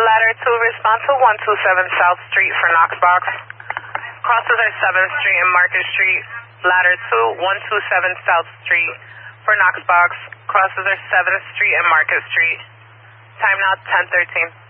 Ladder 2, respond to 127 South Street for Knoxbox. Crosses are 7th Street and Market Street. Ladder 2, 127 South Street for Knoxbox. Crosses are 7th Street and Market Street. Time now 10:13.